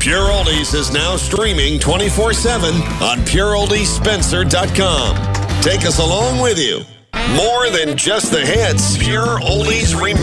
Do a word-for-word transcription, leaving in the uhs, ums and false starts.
Pure Oldies is now streaming twenty-four seven on pure oldies spencer dot com. Take us along with you. More than just the hits, Pure Oldies Remix.